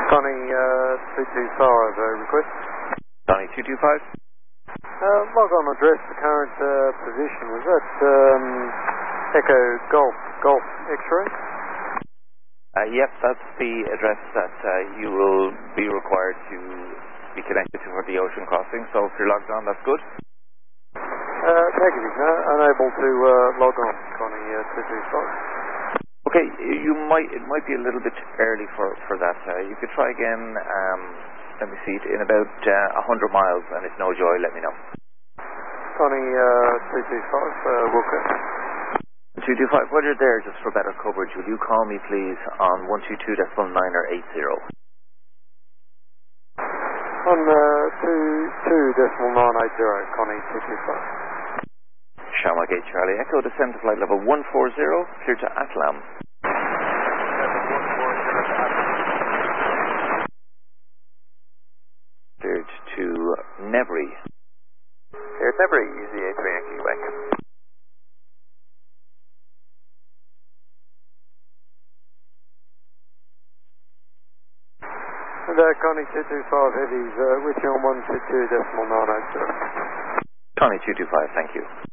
Connie 225, request. Connie 225. Log on address, the current position, was that Echo Golf X-ray? Yep, that's the address that you will be required to be connected to for the ocean crossing, so if you're logged on, that's good. Negative, no, unable to log on, Connie 225. Okay, it might be a little bit early for that. You could try again, let me see, in about 100 miles, and if no joy, let me know. Connie 225, Wilco. 225, while you're there, just for better coverage, will you call me please on 122.9 or 80? On 22.980, Connie 225. Shamrock 8 Charlie Echo, descend to flight level 140, clear to Atlam. Cleared to Nebri. Cleared Nebri, easy A3 Yankee Quebec. And Connie 225 Heavies with you on 122.980. Connie 225, thank you.